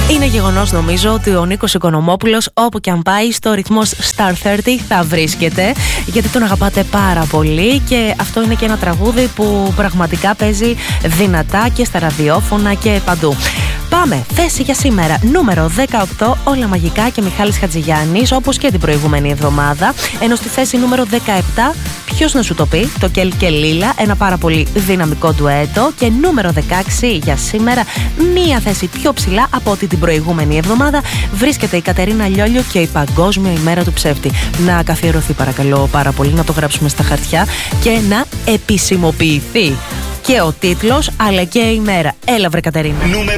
Είναι γεγονός, νομίζω, ότι ο Νίκος Οικονομόπουλος, όπου και αν πάει, στο ρυθμός Star 30 θα βρίσκεται, γιατί τον αγαπάτε πάρα πολύ και αυτό είναι και ένα τραγούδι που πραγματικά παίζει δυνατά και στα ραδιόφωνα και παντού. Πάμε, θέση για σήμερα, νούμερο 18, Όλα Μαγικά και Μιχάλης Χατζηγιάννης, όπως και την προηγούμενη εβδομάδα. Ενώ στη θέση νούμερο 17, Ποιος να σου το πει, το Κέλ και Λίλα, ένα πάρα πολύ δυναμικό ντουέτο. Και νούμερο 16 για σήμερα, μία θέση πιο ψηλά από ό,τι την προηγούμενη εβδομάδα, βρίσκεται η Κατερίνα Λιόλιο και η Παγκόσμια ημέρα του ψεύτη. Να καθιερωθεί παρακαλώ πάρα πολύ, να το γράψουμε στα χαρτιά και να επισημοποιηθεί και ο τίτλος αλλά και η ημέρα. Έλα βρε Κατερίνα. Νούμερο